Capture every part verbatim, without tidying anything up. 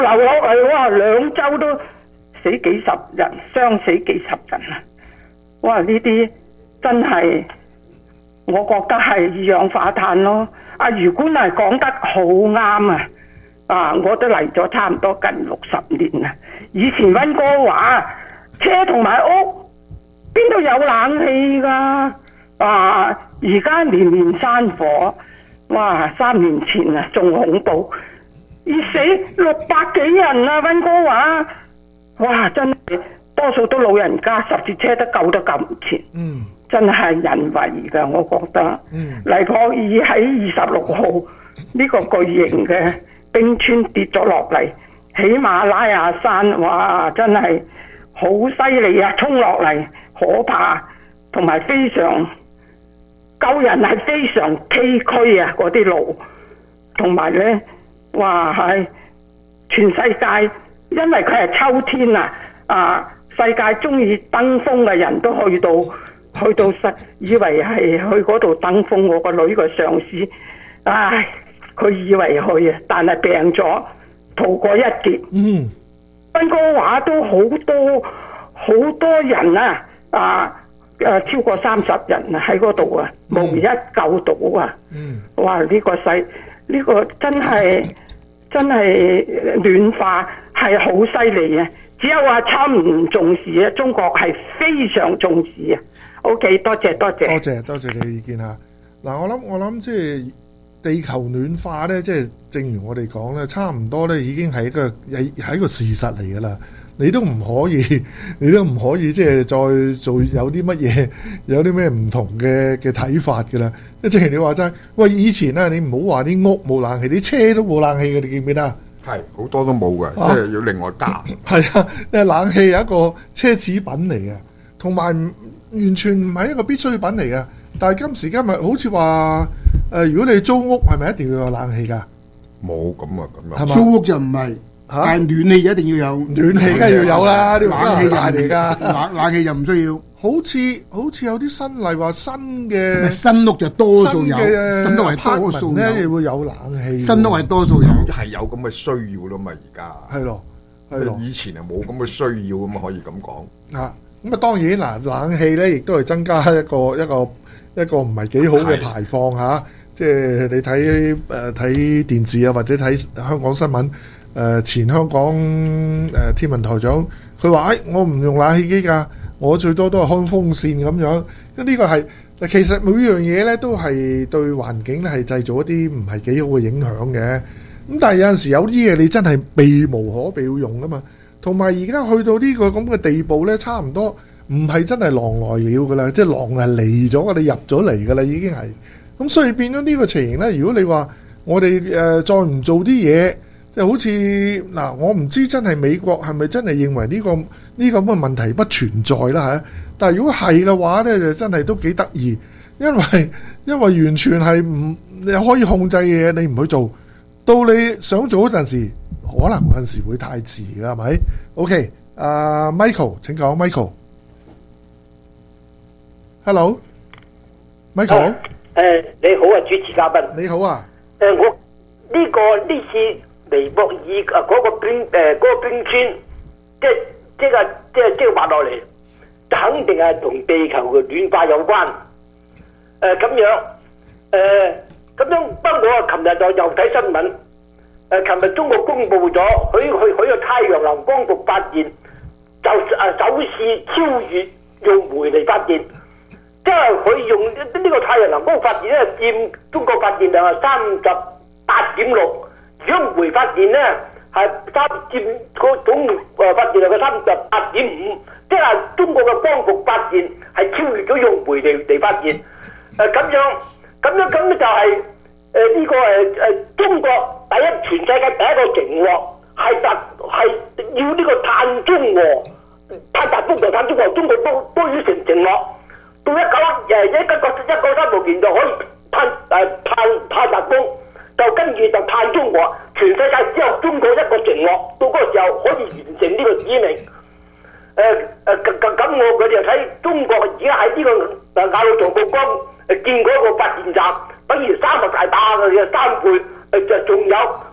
流落嚟，哇！兩週都死幾十人，傷死幾十人啊！哇！呢啲真係，我覺得係二氧化碳咯。阿余官係講得好啱啊！啊，我都嚟咗差唔多近六十年啦。以前溫哥華車同埋屋邊度有冷氣㗎？啊！而家年年山火，哇！三年前啊仲恐怖，熱死六百幾人啊！溫哥華，哇！真係多數都老人家，十字車都救得救唔切。嗯。真係人為㗎，我覺得。嗯。黎破爾喺二十六號呢個巨型嘅冰川跌咗落嚟，喜馬拉雅山，哇！真係好犀利啊！衝落嚟可怕，同埋非常救人係非常崎嶇啊！嗰啲路，同埋呢，哇係全世界，因為佢係秋天啊，啊世界中意登峰嘅人都去到。去到實以為係去嗰度登峰，我個女個上司，唉，佢以為去啊，但係病咗，逃過一劫。嗯，溫哥華都好多好多人啊，啊誒超過三十人啊喺嗰度啊，無一救到啊。嗯，哇！呢、這個世呢、這個真係真係暖化係好犀利啊！只有話差唔重視啊，中國係非常重視啊。O.K. 多謝多謝， 多謝多謝你嘅意見嚇。嗱，我諗我諗即係地球暖化咧，即係正如我哋講咧，差唔多咧已經係一個係係一個事實嚟㗎啦。你都唔可以，你都唔可以即係再做有啲乜嘢，有啲咩唔同嘅嘅睇法㗎啦。即係正如你話齋，喂，以前啊，你唔好話啲屋冇冷氣，啲車都冇冷氣嘅，你記唔記得啊？ 係好多都冇嘅，即係要另外加。 係啊，因為冷氣係一個奢侈品嚟嘅，同埋完全唔係一個必需品嚟嘅。但係今時今日好似話誒，如果你租屋係咪一定要有冷氣㗎？ 冇咁啊，咁啊，租屋就唔係。但係暖氣一定要有， 暖氣梗係要有啦，啲冷氣大嚟㗎， 冷冷氣就唔需要。 好似好似有啲新例話新嘅新屋就多數有，新屋係多數咧會有冷氣。 新屋係多數有， 係有咁嘅需要咯嘛，而家係咯，係咯。 以前係冇咁嘅需要咁啊，可以咁講。 啊，咁啊當然嗱，冷氣咧亦都係增加一個一個一個唔係幾好嘅排放嚇，即係你睇誒睇電視啊，或者睇香港新聞。誒、呃、前香港誒、呃、天文台長，佢話：誒、哎、我唔用冷氣機㗎，我最多都係開風扇咁樣。咁呢個係嗱，其實每樣嘢咧都係對環境咧係製造一啲唔係幾好嘅影響嘅。咁但係有陣時有啲嘢你真係避無可避要用㗎嘛。同埋而家去到呢個咁嘅地步咧，差唔多唔係真係狼來了㗎啦，即係狼係嚟咗，我哋入咗嚟㗎啦，已經係。咁所以變咗呢個情形咧，如果你話我哋誒、呃、再唔做啲嘢，即係好似嗱，我唔知真係美國係咪真係認為呢、呢個呢、呢個咁嘅問題不存在啦嚇。但係如果係嘅話咧，就真係都幾得意，因為因為完全係唔你可以控制嘅嘢，你唔去做，到你想做嗰陣時，可能嗰陣時會太遲㗎，係咪 ？OK， 阿、uh, Michael 請講 ，Michael。Hello，Michael。誒、 呃、你好啊，主持嘉賓。 你好啊。 誒、呃、我呢、呢個呢次。尼泊爾啊，嗰個冰誒嗰個冰川，即係即係即係即係滑落嚟，肯定係同地球嘅暖化有關。誒咁樣誒咁樣，不過我啊，琴日就又睇新聞。誒，琴日中國公布咗，佢佢佢個太陽能光伏發電就誒首次超越用煤嚟發電，即係佢用呢呢個太陽能光伏發電咧，佔中國發電量係三十八點六。如果煤發電咧係三佔個總誒發電量嘅三十八點五，即係中國嘅光伏發電係超越咗用煤嚟嚟發電。誒、呃、咁樣咁樣咁就係誒呢個誒誒、呃、中國第一全世界第一個承諾係達係要呢個碳中和，碳達峰同碳中和，中國都都要承承諾，到一九誒一九一九三六年就可以碳誒碳碳達峰。就跟住就碳中和，全世界只有中國一個承諾，到嗰個時候可以完成呢個使命。誒誒咁咁，我佢哋睇中國而家喺呢個誒雅魯藏布江誒建嗰個發電站，等於三個大壩嘅三倍。誒就仲有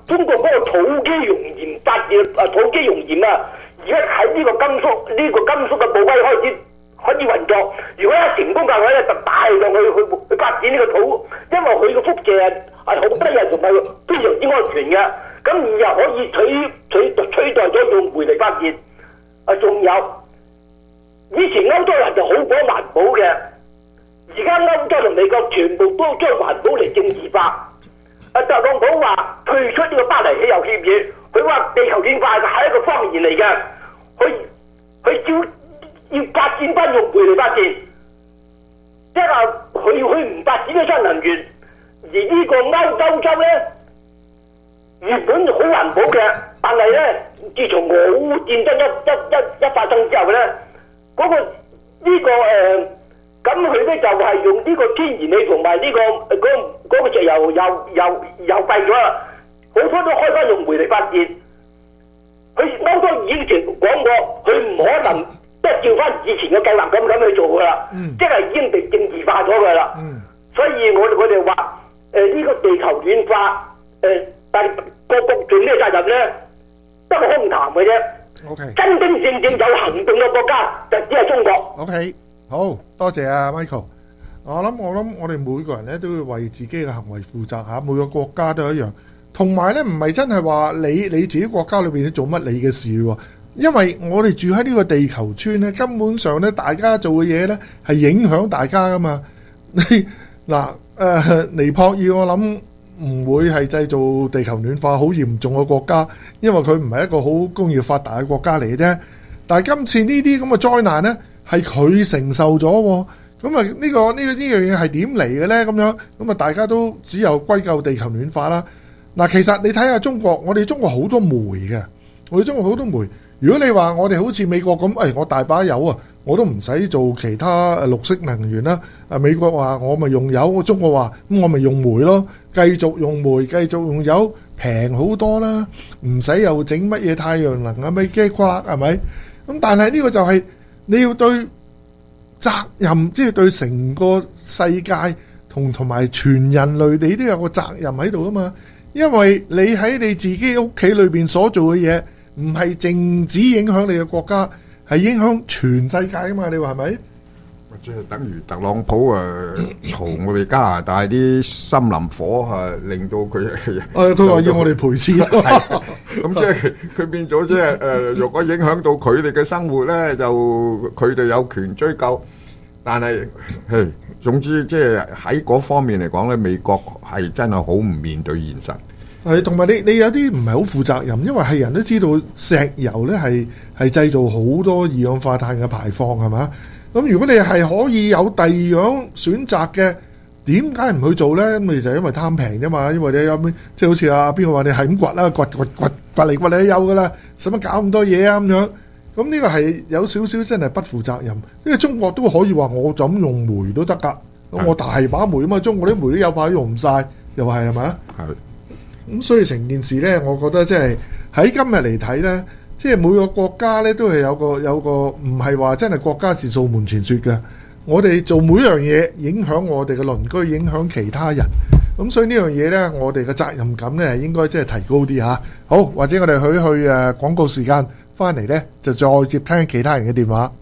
中國嗰個土基熔鹽發電啊，土基熔鹽啊，而家喺呢個甘肅呢、這個甘肅嘅寶雞開始開始運作。如果一成功嘅話咧，就大量去去去發展呢個土，因為佢個輻射係係好低啊，同埋非常之安全嘅。咁而又可以取取取代咗用煤嚟發電。啊，仲有以前歐洲人就好講環保嘅，而家歐洲同美國全部都將環保嚟政治化。啊，特朗普話退出呢個巴黎氣候協議，佢話地球暖化係一個謊言嚟嘅，佢佢照要發展翻用煤嚟發電，即係話佢佢唔發展咗新能源，而呢個歐歐洲咧原本好環保嘅，但係咧自從俄烏戰爭一一一一發生之後咧，嗰、那個呢、這個誒。呃咁佢咧就係用呢個天然氣同埋呢個嗰嗰、嗰個石油又又又廢咗啦，好多都開翻用煤嚟發電。佢歐洲已經講過，佢唔可能即係照翻以前嘅計劃咁咁去做噶啦，嗯、即係已經被政治化咗噶啦。嗯、所以我我哋話誒呢個地球暖化誒，但係各國做咩責任咧，都係空談嘅啫。 Okay. 真真正正有行動嘅國家就只係中國。 OK。好多謝啊 Michael， 我諗我諗我哋每個人咧都要為自己嘅行為負責嚇，每個國家都一樣。同埋咧唔係真係話你你自己國家裏邊你做乜你嘅事喎，因為我哋住喺呢個地球村咧，根本上咧大家做嘅嘢咧係影響大家噶嘛。你嗱誒尼泊爾我諗唔會係製造地球暖化好嚴重嘅國家，因為佢唔係一個好工業發達嘅國家嚟嘅啫。但係今次呢啲咁嘅災難咧，係佢承受咗喎，咁啊呢個呢個呢樣嘢係點嚟嘅咧？咁樣咁啊，大家都只有歸咎地球暖化啦。嗱，其實你睇下中國，我哋中國好多煤嘅，我哋中國好多煤。如果你話我哋好似美國咁，誒我大把油啊，我都唔使做其他誒綠色能源啦。啊美國話我咪用油，中國話咁我咪用煤咯，繼續用煤，繼續用油，平好多啦，唔使又整乜嘢太陽能啊，咩嘅瓜啦，係咪？咁但係呢個就係。你要對責任，即係對成個世界同同埋全人類，你都有個責任喺度啊嘛。因為你喺你自己屋企裏邊所做嘅嘢，唔係淨止影響你嘅國家，係影響全世界啊嘛。你話係咪？ 即係等於特朗普誒嘈我哋加拿大啲森林火啊，令到佢誒都話要我哋賠錢。 咁即係佢變咗即係誒，若果影響到佢哋嘅生活咧，就佢哋有權追究。但係，嘿，總之即係喺嗰方面嚟講咧，美國係真係好唔面對現實。 係，同埋你你有啲唔係好負責任，因為係人都知道石油咧係係製造好多二氧化碳嘅排放係嘛？咁如果你係可以有第二樣選擇嘅，點解唔去做咧？咁咪就係因為貪平啫嘛，因為你有咩即係好似阿邊個話你係咁掘啦，掘掘掘掘嚟掘嚟都有噶啦，使乜搞咁多嘢啊咁樣？咁呢個係有少少真係不負責任，因為中國都可以話我就咁用煤都得㗎，咁我大把煤啊嘛，中國啲煤都有排都用唔晒，又係係咪啊？係。咁所以成件事咧，我覺得即係喺今日嚟睇咧。即係每個國家咧都係有個有個唔係話真係國家自掃門前雪嘅，我哋做每樣嘢影響我哋嘅鄰居，影響其他人，咁所以呢樣嘢咧，我哋嘅責任感咧應該即係提高啲嚇。好，或者我哋去去誒廣告時間，翻嚟咧就再接聽其他人嘅電話。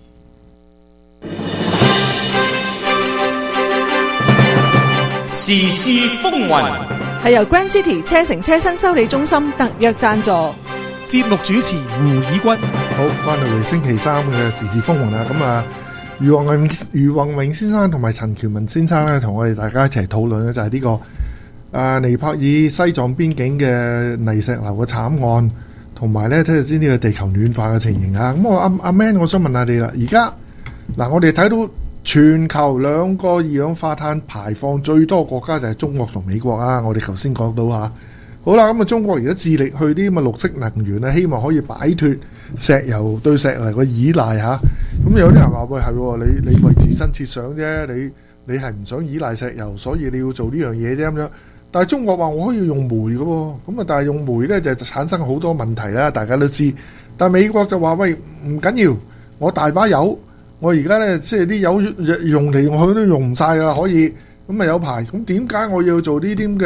時事風雲係由 Grand City 車城車新修理中心特約贊助。 節目主持胡以軍， 好，翻到嚟星期三嘅時事風雲啦。咁啊，余宏永、余宏永先生同埋陳喬文先生咧，同我哋大家一齊討論咧，就係呢個啊尼泊爾西藏邊境嘅泥石流嘅慘案，同埋咧睇下先呢個地球暖化嘅情形啊。咁我阿阿 Man，我想問下你啦，而家嗱，我哋睇到全球兩個二氧化碳排放最多國家就係中國同美國啊。我哋頭先講到嚇。好啦，咁啊，中國而家致力去啲咁嘅綠色能源咧，希望可以擺脫石油對石油嘅依賴嚇。咁有啲人話喂係喎，你你為自身設想啫，你你係唔想依賴石油，所以你要做呢樣嘢啫咁樣。但係中國話我可以用煤嘅喎，咁啊，但係用煤咧就產生好多問題啦，大家都知。但係美國就話喂唔緊要，我大把油，我而家咧即係啲油用嚟用去都用唔晒㗎啦，可以咁啊有排。咁點解我要做呢啲咁嘅？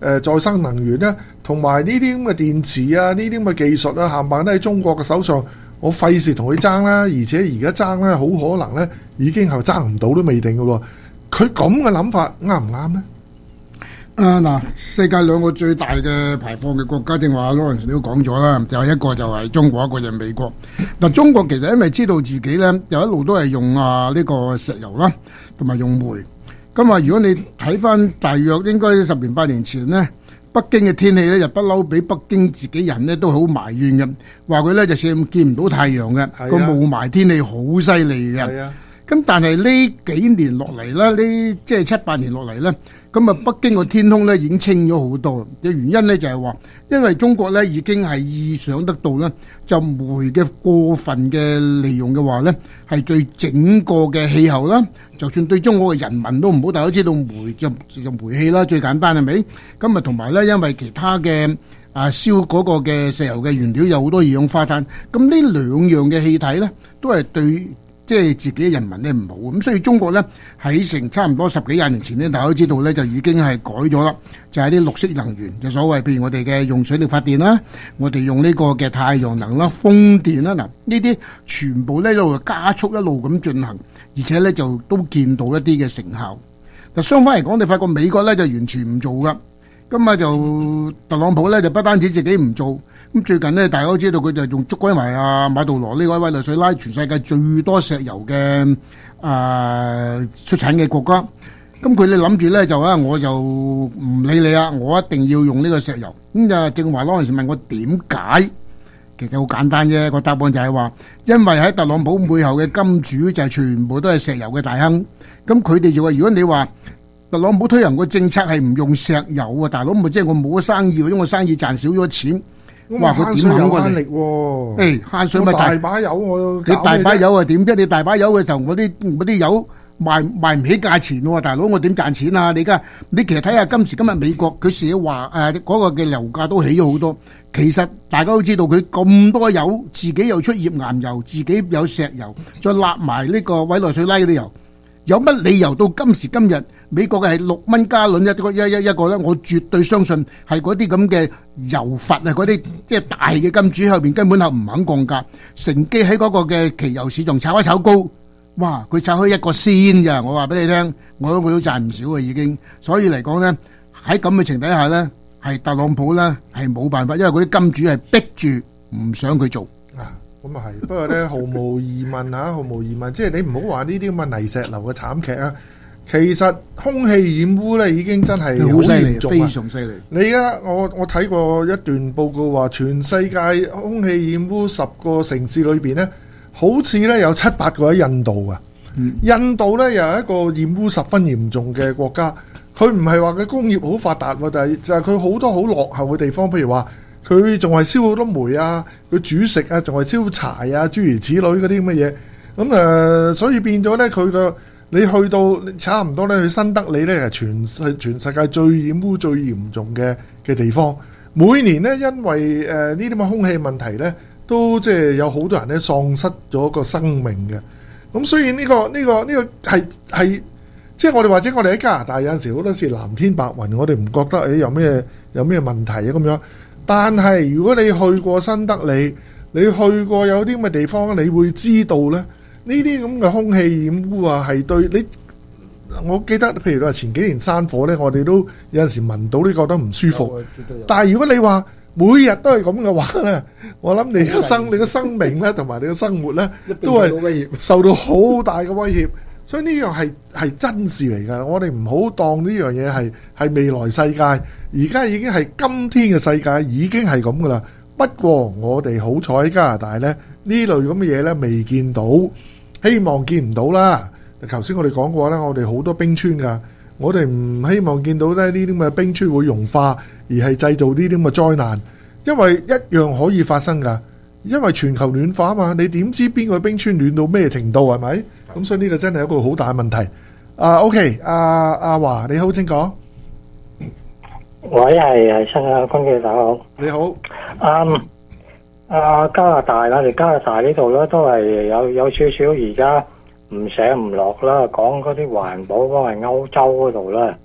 誒再生能源咧，同埋呢啲咁嘅電池啊，呢啲咁嘅技術啊，冚唪唥都喺中國嘅手上，我費事同佢爭啦。而且而家爭咧，好可能咧已經係爭唔到都未定嘅喎。佢咁嘅諗法啱唔啱咧？ 啊嗱，世界兩個最大嘅排放嘅國家，正話 Lawrence 都講咗啦，就係一個就係中國，一個就係美國。嗱，中國其實因為知道自己咧，就一路都係用啊呢個石油啦，同埋用煤。咁啊，如果你睇翻大約應該十年八年前呢，北京嘅天氣咧就不嬲，俾北京自己人咧都好埋怨嘅，話佢咧就似見唔到太陽嘅，個霧霾天氣好犀利嘅。咁但係呢幾年落嚟咧，呢即係七八年落嚟咧，咁啊北京個天空咧已經清咗好多。嘅原因咧就係話，因為中國咧已經係意想得到咧，就煤嘅過分嘅利用嘅話咧，係對整個嘅氣候啦，就算對中國嘅人民都唔好。大家都知道煤就就煤氣啦，最簡單係咪？咁啊同埋咧，因為其他嘅啊燒嗰個嘅石油嘅原料有好多二氧化碳，咁呢兩樣嘅氣體咧都係對即係自己嘅人民咧唔好。咁所以中國咧喺成差唔多十幾廿年前咧，大家都知道咧就已經係改咗啦，就係啲綠色能源，就所謂譬如我哋嘅用水力發電啦，我哋用呢個嘅太陽能啦、風電啦，嗱呢啲全部咧一路加速一路咁進行，而且咧就都見到一啲嘅成效。嗱相反嚟講，你發覺美國咧就完全唔做噶，咁啊就特朗普咧就不單止自己唔做。咁最近咧，大家都知道佢就仲捉歸埋阿馬杜羅呢個委內瑞拉全世界最多石油嘅啊出產嘅國家。咁佢哋諗住咧就啊，我就唔理你啊，我一定要用呢個石油。咁就正話嗰陣時問我點解，其實好簡單啫。個答案就係話，因為喺特朗普背後嘅金主就係全部都係石油嘅大亨。咁佢哋就話，如果你話特朗普推行個政策係唔用石油啊，大佬咪即係我冇咗生意，或者我生意賺少咗錢。哇！佢點肯過嚟？誒慳水咪大把油，我你大把油啊點啫？你大把油嘅時候，我啲嗰啲油賣賣唔起價錢喎，大佬我點賺錢啊？你而家你其實睇下今時今日美國佢寫話誒嗰個嘅油價都起咗好多。其實大家都知道佢咁多油，自己又出頁岩油，自己有石油，再立埋呢個委內瑞拉嗰啲油，有乜理由到今時今日美國嘅係六蚊加侖一個一一一個咧？我絕對相信係嗰啲咁嘅油閥啊，嗰啲即係大嘅金主後邊根本係唔肯降價，乘機喺嗰個嘅期油市場炒一炒高，哇！佢炒開一個仙咋，我話俾你聽，我都我都賺唔少啊已經。所以嚟講咧，喺咁嘅情底下咧，係特朗普咧係冇辦法，因為嗰啲金主係逼住唔想佢做啊。咁啊係，不過咧毫無疑問嚇，毫無疑問，即係你唔好話呢啲咁嘅泥石流嘅慘劇啊。其實空氣染污咧已經真係好嚴重啊， 非常犀利。 你而家我我睇過一段報告話，全世界空氣染污十個城市裏邊咧，好似咧有七八個喺印度啊。嗯、印度咧又係一個染污十分嚴重嘅國家。佢唔係話佢工業好發達喎，但係就係佢好多好落後嘅地方，譬如話佢仲係燒好多煤啊，佢煮食啊，仲係燒柴啊，諸如此類嗰啲咁嘅嘢。咁誒、呃，所以變咗咧，佢個你去到差唔多咧，去新德里咧係全世全世界最染污最嚴重嘅嘅地方。每年咧，因為誒呢啲咁嘅空氣問題咧，都即係有好多人咧喪失咗個生命嘅。咁所以呢、呢個呢、呢個呢、呢個係係即係我哋或者我哋喺加拿大有陣時好多時藍天白雲，我哋唔覺得誒、哎、有咩有咩問題啊咁樣。但係如果你去過新德里，你去過有啲咁嘅地方，你會知道咧。呢啲咁嘅空氣染污啊，係對你，我記得譬如話前幾年山火咧，我哋都有陣時聞到呢覺得唔舒服。但係如果你話每日都係咁嘅話咧，我諗你嘅生你嘅生命咧，同埋你嘅生活咧，都係受到好大嘅威脅。所以呢樣係係真事嚟㗎，我哋唔好當呢樣嘢係係未來世界，而家已經係今天嘅世界已經係咁㗎啦。不過我哋好彩喺加拿大咧，呢類咁嘅嘢咧未見到。希望見唔到啦。頭先我哋講過啦，我哋好多冰川㗎，我哋唔希望見到咧呢啲咁嘅冰川會融化，而係製造呢啲咁嘅災難。因為一樣可以發生㗎，因為全球暖化啊嘛，你點知邊個冰川暖到咩程度係咪？咁所以呢個真係一個好大嘅問題。啊 ，OK， 阿阿華你好，請講。 喂，係係新亞坤嘅大佬。 你好。 啱。啊，加拿大啦，我哋加拿大呢度咧都係有有少少而家唔上唔落啦，講嗰啲環保，因為歐洲嗰度咧，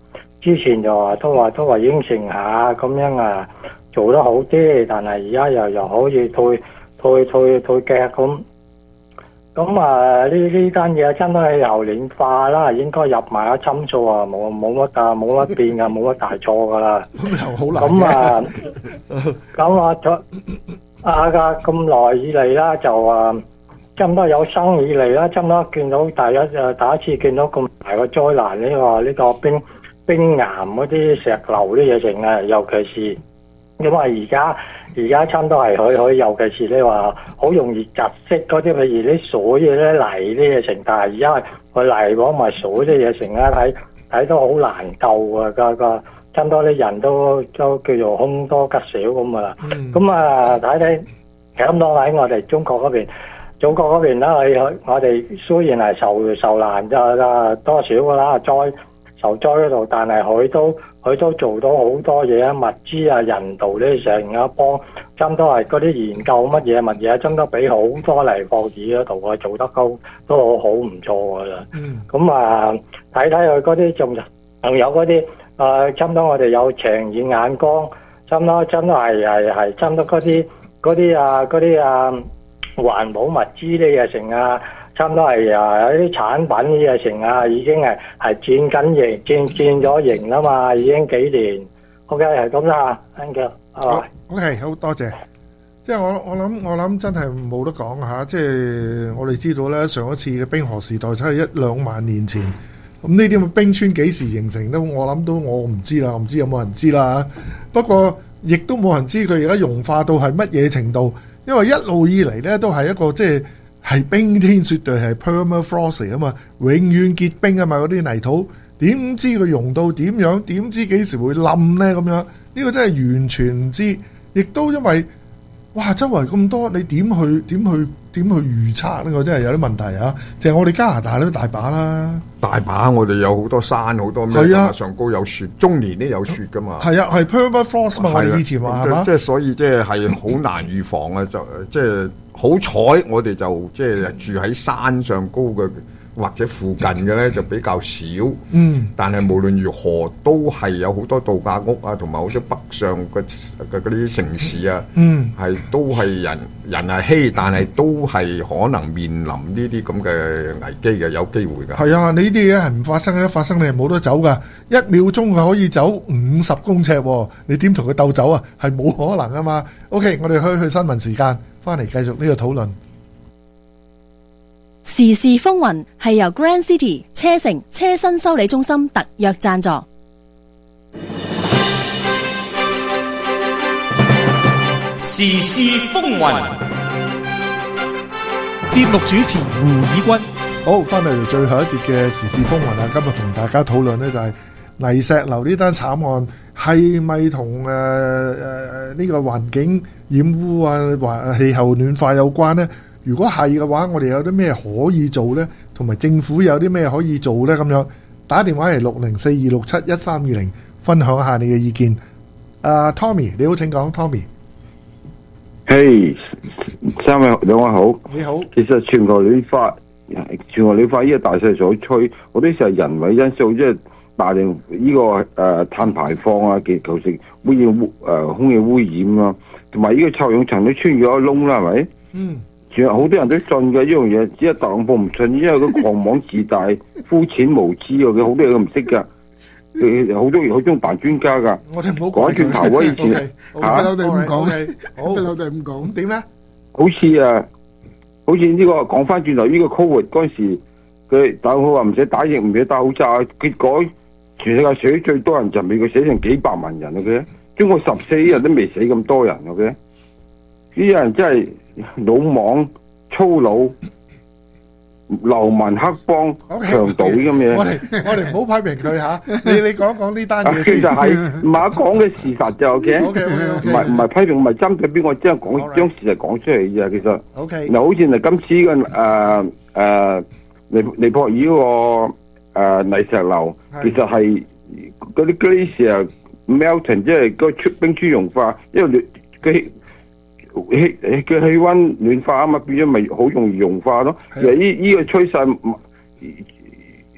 之前就話都話都話應承下咁樣啊，做得好啲，但係而家又又好似退退退退腳咁。咁啊，呢呢單嘢真係由年化啦，應該入埋一參數啊，冇冇乜啊，冇乜變噶，冇乜大錯噶啦。 咁又好難咁啊，咁啊，咗啊噶咁耐以嚟啦，就啊，差唔多有生以嚟啦，差唔多見到第一誒第一次見到咁大個災難呢個呢個冰冰岩嗰啲石流啲嘢情啊，尤其是因為而家。而家差唔多係佢佢，尤其是你話好容易窒息嗰啲，譬如啲水嘢咧泥啲嘢成，但係而家佢泥講埋水啲嘢成啦，睇睇都好難救啊！個個差唔多啲人都都叫做凶多吉少咁啊！咁啊睇睇咁多喺我哋中國嗰邊，中國嗰邊啦，我我哋雖然係受受難就多少噶啦災受災嗰度，但係佢都。佢都做到好多嘢啊，物資啊、人道呢成啊幫，真都係嗰啲研究乜嘢乜嘢，真都俾好多嚟博爾嗰度啊，做得高都好好唔錯噶啦。咁、嗯、啊，睇睇佢嗰啲仲仲有嗰啲啊，差唔多我哋有長遠眼光，差唔多真係係係差唔多嗰啲嗰啲啊嗰啲啊環保物資呢嘢成啊。差唔多係啊，有啲產品呢嘢成啊，已經係係轉緊型，轉轉咗型啦嘛，已經幾年。OK， 係咁啦，thank you。 好 ，OK， 好多謝。即係我我諗我諗真係冇得講嚇。即係我哋知道咧，上一次嘅冰河時代真係一兩萬年前。咁呢啲咁嘅冰川幾時形成都我諗都我唔知啦，我唔知有冇人知啦嚇。不過亦都冇人知佢而家融化到係乜嘢程度，因為一路以嚟咧都係一個即係。係冰天雪地，係 permafrost 嚟啊嘛，永遠結冰啊嘛，嗰啲泥土點知佢溶到點樣？點知幾時會冧呢？咁樣呢個真係完全唔知，亦都因為哇，周圍咁多，你點去點去點去預測呢個真係有啲問題啊！淨係我哋加拿大都大把啦， 大把我哋有好多山好多咩啊，上高有雪，終年都有雪噶嘛。係啊， 係 permafrost 嘛，我哋以前話係嘛， 即係所以即係係好難預防啊！就即係。好彩我哋就即係住喺山上高嘅或者附近嘅咧就比較少，嗯，但係無論如何都係有好多度假屋啊，同埋好多北上嘅嘅嗰啲城市啊，嗯，係都係人人係稀，但係都係可能面臨呢啲咁嘅危機嘅，有機會㗎。係啊，你呢啲嘢係唔發生嘅，發生你係冇得走㗎，一秒鐘佢可以走五十公尺喎，你點同佢鬥走啊？係冇可能啊嘛。OK， 我哋去去新聞時間。翻嚟繼續呢個討論。 時事風雲係由 Grand City 車城車身修理中心特約贊助。 時事風雲， 節目主持胡以軍。 好，翻嚟最後一節嘅時事風雲啊！今日同大家討論呢就係泥石流呢單慘案。係咪同誒誒呢個環境染污啊、環氣候暖化有關呢？如果係嘅話，我哋有啲咩可以做呢？同埋政府有啲咩可以做呢？咁樣打電話嚟六零四二六七一三二零，分享下你嘅意見。阿、uh, Tommy， 你好，請講 Tommy。 嘿，三位兩位好。 你好。其實全球暖化，全球暖化呢個大勢所趨，我啲係人為因素，即係。大量呢個誒、呃、碳排放啊，結構性污染污誒空氣污染啊，同埋呢個臭氧層都穿咗個窿啦，係咪？嗯。仲有好多人都信嘅呢樣嘢，只係特朗普唔信，因為佢狂妄自大、膚淺無知啊，佢好多嘢都唔識㗎。佢好多好中扮專家㗎。 我哋唔好講轉頭啊！以前嚇，我哋唔講嘅，好，我哋唔講。 點咧？ 好似啊，好似呢、這個講翻轉頭，呢個 Covid 嗰陣時，佢特朗普話唔使打疫苗，唔使戴口罩，結果。全世界死最多人就美國死成幾百萬人嘅，中國十四日都未死咁多人嘅，呢啲人真係魯莽、粗魯、流氓、黑幫、強盜咁嘢。 我哋我哋唔好批評佢吓，你你講講呢單嘢先。 其實係唔係講嘅事實就 OK。OK OK OK。唔係唔係批評，唔係針對邊個，即係講將事實講出嚟啫。其實 OK。嗱，好似嗱今次嘅誒誒尼尼泊爾嗰個。誒、呃、泥石流其實係嗰啲 glacier melting， 即係個冰川融化，因為佢氣嘅氣温暖化啊嘛，變咗咪好容易融化咯。其實呢依個趨勢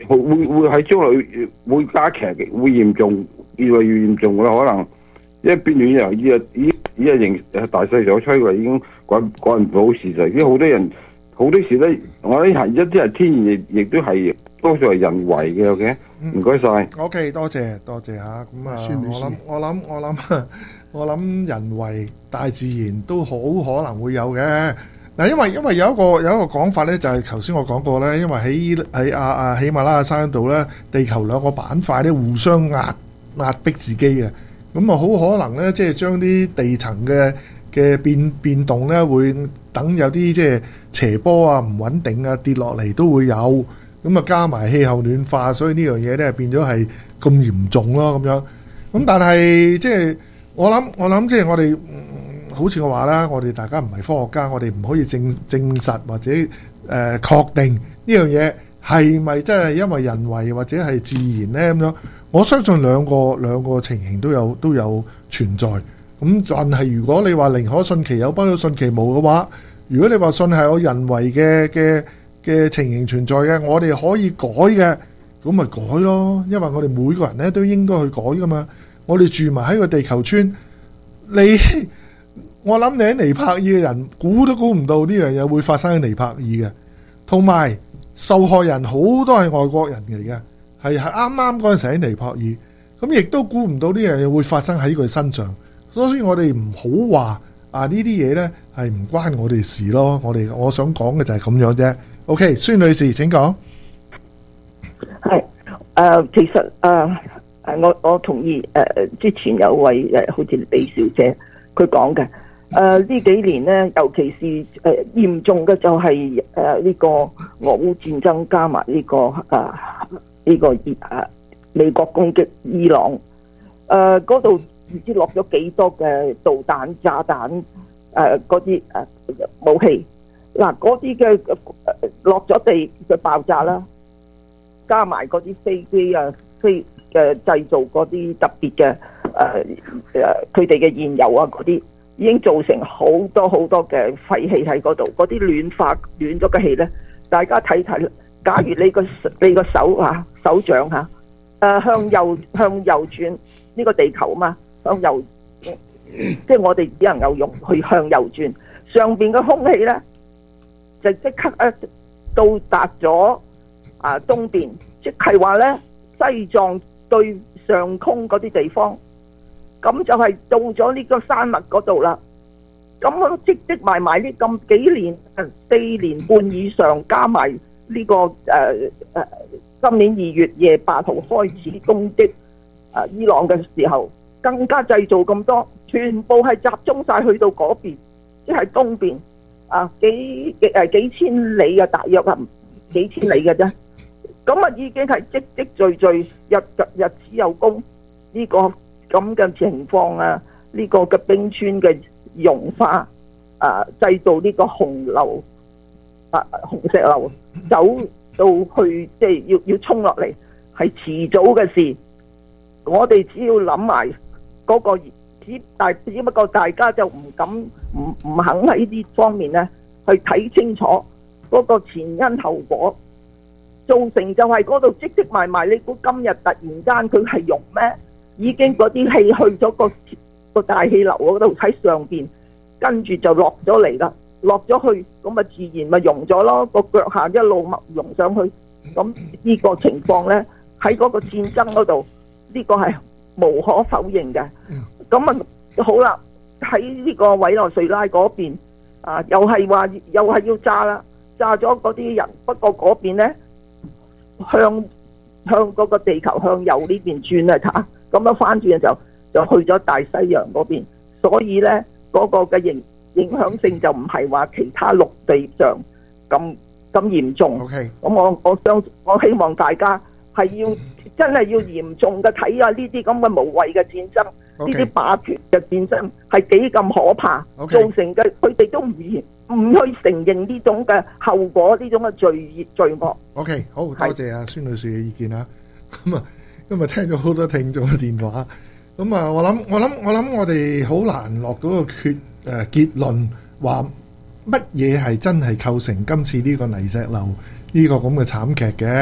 會會喺將來會加劇嘅，會嚴重，越嚟越嚴重噶啦。可能因為變暖又依個依依個形大勢所趨嘅，已經改改唔到事實。因為好多人好多時咧，我啲係一啲係天然，亦亦都係多數係人為嘅。OK，唔該晒。 OK，多謝多謝嚇。咁啊，我諗我諗我諗我諗人為大自然都好可能會有嘅。嗱，因為因為有一個有一個講法咧，就係頭先我講過咧，因為喺喺亞亞喜馬拉雅山度咧，地球兩個板塊咧互相壓壓迫自己嘅，咁啊好可能咧，即係將啲地層嘅嘅變變動咧，會等有啲即係斜坡啊、唔穩定啊跌落嚟都會有，咁啊加埋氣候暖化，所以呢樣嘢咧變咗係咁嚴重咯，咁樣。咁但係即係我諗我諗即係我哋。好似我話啦，我哋大家唔係科學家，我哋唔可以證證實或者誒、呃、確定呢樣嘢係咪真係因為人為或者係自然呢咁樣。我相信兩個兩個情形都有都有存在。咁但係如果你話寧可信其有不可信其無嘅話，如果你話信係有人為嘅嘅嘅情形存在嘅，我哋可以改嘅，咁咪改咯。因為我哋每個人咧都應該去改噶嘛。我哋住埋喺個地球村，你。我諗你喺尼泊爾嘅人估都估唔到呢樣嘢會發生喺尼泊爾嘅，同埋受害人好多係外國人嚟嘅，係係啱啱嗰陣時喺尼泊爾，咁亦都估唔到呢樣嘢會發生喺佢身上，所以我哋唔好話啊呢啲嘢呢係唔關我哋事咯。我哋我想講嘅就係咁樣啫。OK， 孫女士請講。 係誒、呃，其實誒誒、呃，我我同意誒、呃，之前有位誒，好似李小姐佢講嘅。誒、呃、呢幾年咧，尤其是誒、呃、嚴重嘅就係誒呢個俄烏戰爭加埋呢、這個誒呢、呃這個誒、呃、美國攻擊伊朗，誒嗰度唔知落咗幾多嘅導彈、炸彈誒嗰啲誒武器，嗱嗰啲嘅落咗地嘅爆炸啦，加埋嗰啲飛機啊飛嘅製造嗰啲特別嘅誒誒佢哋嘅燃油啊嗰啲。已經造成好多好多嘅廢氣喺嗰度，嗰啲暖化暖咗嘅氣咧，大家睇睇。假如你個你個手啊手掌嚇，誒、呃、向右向右轉呢、這個地球嘛，向右，即係我哋只能夠用去向右轉。上邊嘅空氣咧就即刻誒到達咗啊東邊，即係話咧西藏對上空嗰啲地方。咁就係到咗呢個山脈嗰度啦。咁我積積埋埋呢咁幾年，四年半以上，加埋呢、這個誒誒、呃，今年二月廿八號開始攻擊誒、呃、伊朗嘅時候，更加製造咁多，全部係集中晒去到嗰邊，即係東邊啊，幾幾誒幾千里嘅，大約啊幾千里嘅啫。咁啊已經係積積聚聚，日日日子有功呢、這個。咁嘅情況啊，呢、這個嘅冰川嘅融化啊，製造呢個洪流啊，紅石流走到去，即係要要衝落嚟，係遲早嘅事。我哋只要諗埋嗰個只，但只不過大家就唔敢唔唔肯喺呢方面咧去睇清楚嗰個前因後果，造成就係嗰度積積埋埋。你估今日突然間佢係融咩？已經嗰啲氣去咗個個大氣流嗰度喺上邊，跟住就落咗嚟啦，落咗去咁咪自然咪溶咗咯，個腳下一路咪溶上去。咁呢個情況呢，喺嗰個戰爭嗰度，呢個係無可否認嘅。咁啊好啦，喺呢個委內瑞拉嗰邊啊，又係話又係要炸啦，炸咗嗰啲人。不過嗰邊呢，向向嗰個地球向右呢邊轉啊，嚇！咁樣翻轉嘅時候就去咗大西洋嗰邊，所以呢嗰、嗰個嘅影影響性就唔係話其他陸地上咁咁嚴重。 OK， 咁我我相我希望大家係要真係要嚴重嘅睇下呢啲咁嘅無謂嘅戰爭，呢啲霸權嘅戰爭係幾咁可怕，okay. 造成嘅佢哋都唔唔去承認呢種嘅後果，呢種嘅罪罪惡。 OK， 好多謝阿孫女士嘅意見啊。咁啊。今日聽咗好多聽眾嘅電話，咁啊，我諗我諗我諗我哋好難落到個決誒結論，話乜嘢係真係構成今次呢個泥石流呢個咁嘅慘劇嘅。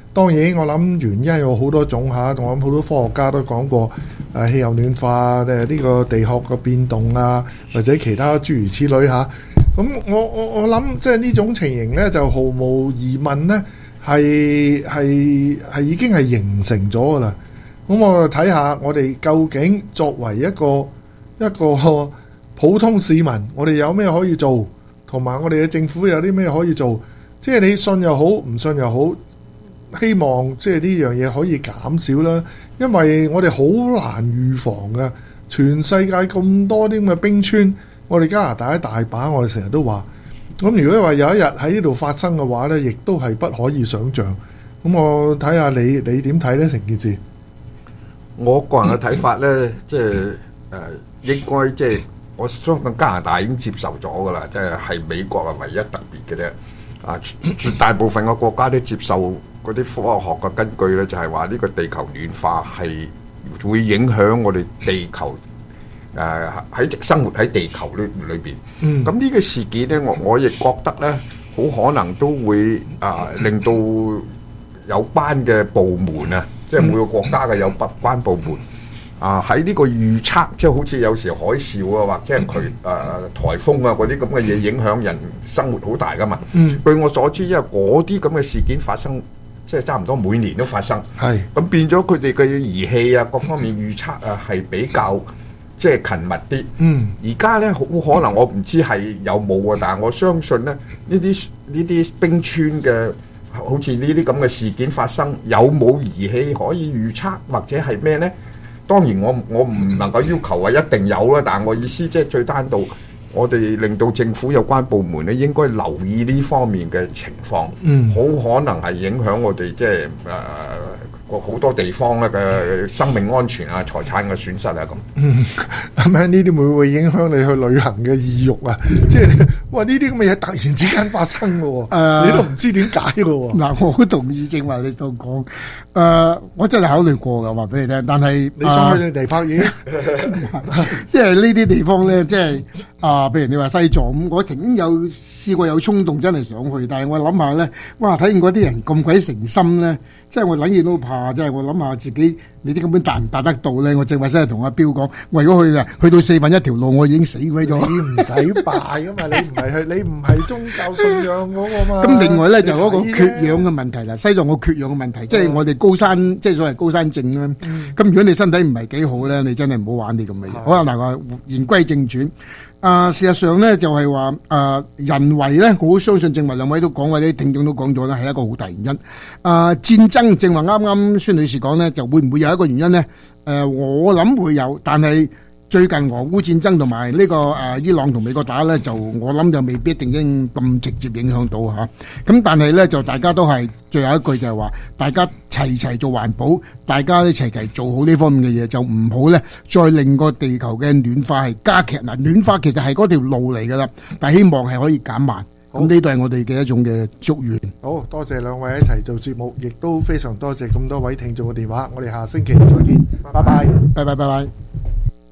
當然我諗原因有好多種嚇，我諗好多科學家都講過，誒氣候暖化誒呢個地殼嘅變動啊，或者其他諸如此類嚇。咁我我我諗即係呢種情形呢，就毫無疑問呢，係係係已經係形成咗噶啦。咁我睇下我哋究竟作為一個一個普通市民，我哋有咩可以做，同埋我哋嘅政府有啲咩可以做。即係你信又好，唔信又好，希望即係呢樣嘢可以減少啦。因為我哋好難預防㗎，全世界咁多啲咁嘅冰川。我哋加拿大一大把，我哋成日都話，咁如果話有一日喺呢度發生嘅話呢，亦都係不可以想像。咁我睇下你你點睇呢成件事？ 我個人嘅睇法呢，即係誒應該即係我相信加拿大已經接受咗㗎啦，即係係美國係唯一特別嘅啫。啊，絕大部分嘅國家都接受嗰啲科學嘅根據呢，就係話呢個地球暖化係會影響我哋地球。誒喺、呃、生活喺地球裏裏邊，咁呢、嗯、個事件咧，我我亦覺得咧，好可能都會啊、呃、令到有關嘅部門啊，即係每個國家嘅有關部門啊喺呢個預測，即係好似有時海嘯啊，或者係佢誒颱風啊嗰啲咁嘅嘢影響人生活好大噶嘛。嗯、據我所知，因為嗰啲咁嘅事件發生，即係差唔多每年都發生，係咁變咗佢哋嘅儀器啊各方面預測啊係比較。即係勤密啲，嗯，而家咧好可能我唔知係有冇啊，但係我相信咧呢啲呢啲冰川嘅好似呢啲咁嘅事件發生，有冇儀器可以預測或者係咩咧？當然我我唔能夠要求話一定有啦，但係我意思即係最單獨，我哋令到政府有關部門咧應該留意呢方面嘅情況，嗯，好可能係影響我哋即係誒。呃好多地方咧嘅生命安全啊、財產嘅損失啊咁。 嗯，係咪呢啲會唔會影響你去旅行嘅意欲啊？即係哇，呢啲咁嘅嘢突然之間發生嘅喎，呃、你都唔知點解嘅喎。嗱、呃，我好同意正話你所講。誒、呃，我真係考慮過嘅，話俾你聽。但係你想去地拍嘢，即係呢啲地方咧，即係啊，譬、呃、如你話西藏咁，我曾經有試過有衝動真係想去，但係我諗下咧，哇！睇見嗰啲人咁鬼誠心咧。即係我諗嘢都怕，即係我諗下自己，你啲根本達唔達得到咧？我正話真係同阿彪講，我如果去啊，去到四分一條路，我已經死鬼咗。你唔使拜噶嘛，你唔係去，你唔係宗教信仰嗰個嘛。咁另外咧就嗰個缺氧嘅問題啦，西藏個缺氧嘅問題，即係我哋高山，即係所謂高山症啦。咁如果你身體唔係幾好咧，你真係唔好玩啲咁嘅嘢。好啦，嗱，我言歸正傳。啊，事實上咧就係話，啊人為咧，我好相信正話兩位都講過，啲聽眾都講咗啦，係一個好大原因。啊戰爭正話啱啱孫女士講咧，就會唔會有一個原因咧？誒，我諗會有，但係最近俄烏戰爭同埋呢個誒伊朗同美國打咧，就我諗就未必一定經咁直接影響到嚇。咁但係咧就大家都係最後一句就係話，大家齊齊做環保，大家咧齊齊做好呢方面嘅嘢，就唔好咧再令個地球嘅暖化係加劇。嗱，暖化其實係嗰條路嚟㗎啦，但係希望係可以減慢。咁呢度係我哋嘅一種嘅祝願。好多謝兩位一齊做節目，亦都非常多謝咁多位聽眾嘅電話。我哋下星期再見，拜拜，拜拜，拜拜。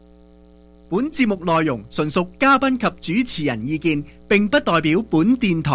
本節目內容純屬嘉賓及主持人意見，並不代表本電台